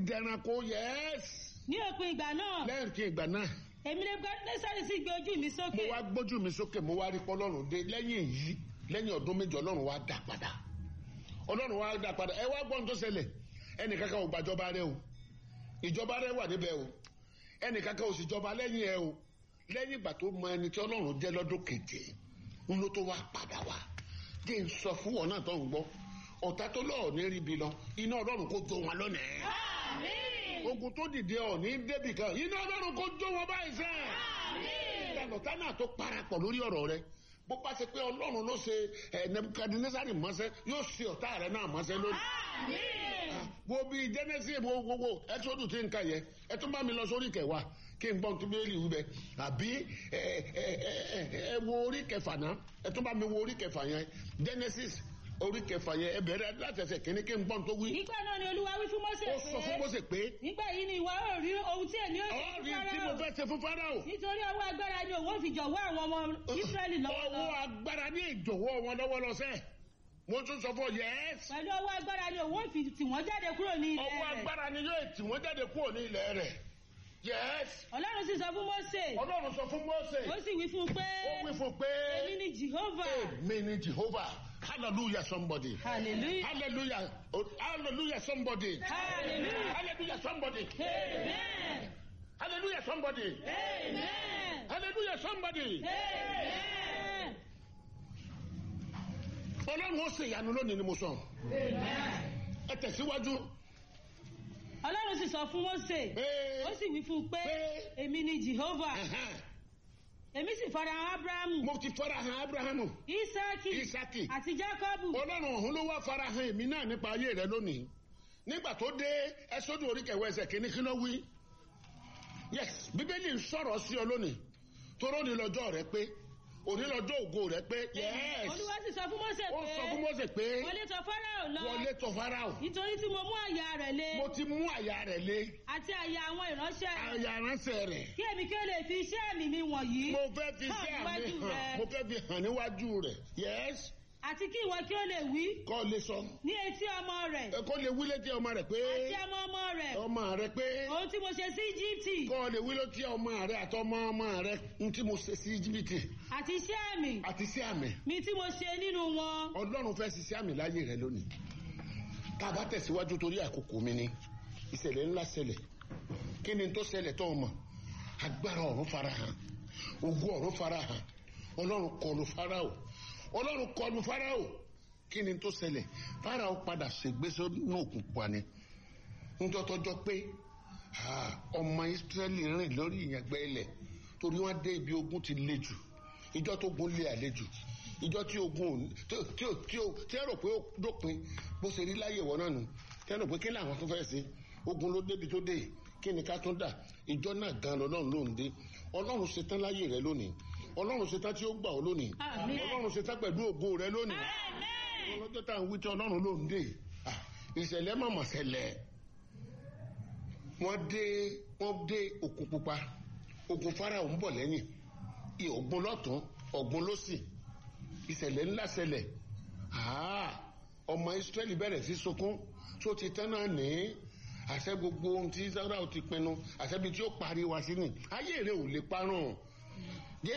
dẹranko yes. ní òpin ìgbà náà lẹ́yìn ìgbà náà èmi Nebukadnesari sì gbé ojú mi mo sókè. wá gbójú mi sókè mo wá rí pé Ọlọ́run dé lẹ́yìn èyí lẹ́yìn ọdún méjì Ọlọ́run wá dá padà ẹ wá gbọ́n tó ṣẹlẹ̀ ẹnìkankan ò gbàjọba rẹ o ìjọba rẹ wà níbẹ̀ o ẹnìkankan ò sì jọba lẹ́yìn ẹ o lẹ́yìn ìgbà tó mọ ẹni tí Ọlọ́run jẹ́ lọ́dún keje ń ló tó wá padà wá dé ń sọ fún wọn náà tó ń gbọ́ ọ̀tá tó lọ́ọ̀ ní ríbi lọ iná Ọlọ́run kó jó wọn lónìí. Àmín. ogun tó dìde ọ̀ní débì kan iná Ọlọ́run kó jó wọn báyìí sẹ́. Àmín. ìlànà ọ̀tá náà tó parapọ̀ lórí ọ̀rọ̀ rẹ bó bá ṣe pé Ọlọ́run ló ṣe Nebukadnesari mọ́ṣẹ́ yóò ṣe ọ̀tá rẹ náà mọ́ṣẹ́ lónìí. Àmín. wo bí Genesis wo Exodus tí ń ka yẹ ẹ tún bá mi lọ sórí kẹwàá kí n gbọ́n tó bẹ́ẹ̀ lì wú bẹ àbí ẹ wo orí kẹfà náà ẹ tún bá mi wo orí kẹfà yẹn Genesis orí kẹfà yẹn ẹ bẹ̀rẹ̀ láti ẹsẹ̀ kìíní kí n gbọ́n tó wí. nígbà náà ni Olúwa wí fún Mósè ó sọ fún Mósè pé nígbà yìí ni ìwọ ó rí ohun tí èmi ó ṣe ọ̀rí fún tí mo Fáráò fẹ́ ṣe fún Fáráò. nítorí ọwọ́ agbára ni òun ó fi jọ̀wọ́ àwọn ọmọ Ísírẹ́lì lọ́wọ́ lọ. ọwọ́ agbára ní ìjọ̀wọ́ wọn lọ́wọ́ lọ sẹ́ mo tún sọ fún ọ yẹs. pẹ̀lú ọwọ́ agbára ni òun ó fi tì wọ́n jáde kúrò ní ilẹ̀ ọwọ́ rẹ̀. agbára ni yóò tì wọ́n jáde kúrò ní ilẹ̀ rẹ̀ yẹs. Ọlọ́run sì sọ fún Mósè Ọlọ́run sọ fún Mósè ó sì wí fún un pé ó wí fún pé èmi ni Jehovah. èmi ni Jehovah hallelujah somebody. Hallelujah. Hallelujah. Oh, hallelujah somebody. Hallelujah. Hallelujah somebody. Amen. Hallelujah somebody. Amen. Hallelujah somebody. Amen. Ọlọ́run ó ṣe ìyanu lónìí ni mo sọ. Ẹ tẹ̀síwájú. Ọlọ́run sì sọ fún Mósè ó sì wí fún un pé èmi ni Jehovah. Èmi sì farahàn Ábúráhámù, Mo ti farahàn Abrahamu, Ísákì àti Jákọ́bù. Ọlọ́run ọ̀hún ló wá farahàn èmi náà nípa ayé rẹ lónìí. Nígbà tó dé Ẹ́sọ́dù orí kẹwàá ẹsẹ̀ kìíní kí ló wí? Yes, Bíbélì ń sọ̀rọ̀ sí ọ lónìí. Toró ní lọ́jọ́ rẹ pé, òní lọ́jọ́ ògo rẹ pé, yes. Olúwa sì sọ fún Mósè Ó sọ fún Mósè pé wọlé tọ̀ Fáráò lọ wọlé tọ̀ Fáráò. nítorí tí mo mú àyà rẹ̀ le Mo ti mú àyà rẹ̀ lé, àti àyà àwọn ìránṣẹ́ rẹ̀ àyà ránṣẹ́ rẹ̀. kí èmi kí ó lè fi iṣẹ́ mi wọ̀nyí Mo fẹ́ fi iṣẹ́ hàn àmì níwájú hàn, rẹ̀ mo fẹ́ fi hàn níwájú rẹ̀. Yes, àti kí ìwọ kí ó lè wí kọ́ lè sọ. ní etí ọmọ rẹ̀ Kó lè wí létí ọmọ rẹ̀ pé àti ọmọ rẹ̀ ọmọ rẹ̀ pé ohun tí mo ṣe sí Íjíbítì kọ́ lè wí létí ọmọ rẹ̀ àtọmọ ọmọ rẹ̀ ní tí mo ṣe sí Íjíbítì àti iṣẹ́ àmì àti sí àmì. mi tí mo ṣe nínú wọn. Ọlọ́run fẹ́ ṣiṣẹ́ àmì láyé rẹ lónìí. Tá a bá tẹ̀síwájú torí àkókò mi ni ìṣẹ̀lẹ̀ ńlá ṣẹlẹ̀. Kí ni tó ṣẹlẹ̀ tó mọ̀? Agbára ọ̀run farahàn, ògo ọ̀run farahàn, Ọlọ́run kọlù Fáráò, Ọlọ́run kọlù Fáráò. Kí ni tó ṣẹlẹ̀? Fáráò padà ṣègbé sínú òkun pupa ni. Ńjọ́tọ́jọ́ pé ọmọ Ísírẹ́lì rìn lórí ìyàngbẹ́ ilẹ̀ torí wọ́n dé ibi ogun ti le jù. Ìjọ́ tó gun lé àlejò. Ìjọ́ tí ogun tí ẹ rò pé ó dópin bó ṣe rí láyé ìwọ náà nù. Tí ẹ rò pé kí làwọn tó fẹ́ ṣe? Ogun ló débi tó dé. Kí ni ká tún dà? Ìjọ́ náà gan lọ́lọ́run ló ń dé. Ọlọ́run ṣetán láyé rẹ lónìí. Ọlọ́run ṣetán tí ó gbà ọ́ lónìí. Àmín. Ọlọ́run ṣetán pẹ̀lú ògo rẹ lónìí. Amen. Ọlọ́jọ́ tá à ń wí tí Ọlọ́run ló ń dé. Ìṣẹ̀lẹ̀ mọ̀mọ̀ ṣẹlẹ̀. Wọ́n dé òkun pupa. Ogun Fáráò ń bọ̀ lẹ́yìn. Ọ̀gbun lọ́tún, ọ̀gbun lósì. Ìṣẹ̀lẹ̀ ńlá ṣẹlẹ̀. Ọmọ Ísírẹ́lì bẹ̀rẹ̀ sí sunkún. Tó ti tán náà ní àṣẹ gbogbo ohun tí Fáráò ti pinnu. Àṣẹ bíi tí ó parí wa sí ni. Ayé rẹ̀ ò lè parun.